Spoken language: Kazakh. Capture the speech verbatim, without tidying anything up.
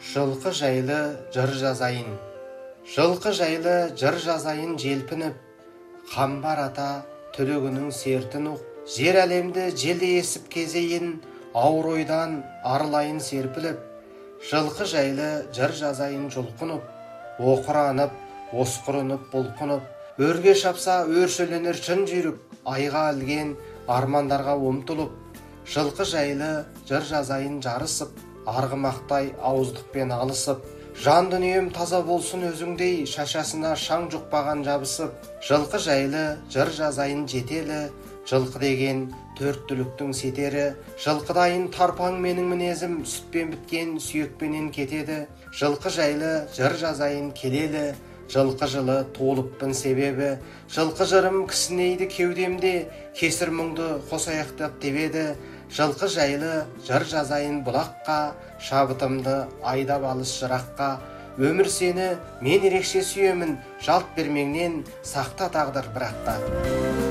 Жылқы жайлы жыр жазайын. Жылқы жайлы жыр жазайын желпініп, қамбар ата түлігінің сертін ұқ. Жер әлемді желде есіп кезейін, ауыр ойдан арылайын серпіліп. Жылқы жайлы жыр жазайын жұлқынып, оқыранып, осқырынып, бұлқынып. Өрге шапса өршеленер шын жүйрік, айға ілген армандарға ұмтылып. Жылқы жайлы жыр жазайын жарысып, арғымақтай ауыздықпен алысып. Жан дүнием таза болсын өзіңдей, шашасына шаң жұқпаған жабысып. Жылқы жайлы жыр жазайын жетелі, жылқы деген төрт түліктің сетері. Жылқыдайын тарпаң менің мінезім, сүтпен біткен сүйекпенен кетеді. Жылқы жайлы жыр жазайын келелі, жылқы жылы толыппын себебі. Жылқы жырым кісінейді кеудемде, кесір мұңды қосаяқтап тебеді. Жылқы жайлы жыр жазайын бұлаққа, шабытымды айдап алыс жыраққа. Өмір сені мен ерекше сүйемін, жалт бермеңнен сақта тағдыр бірақта.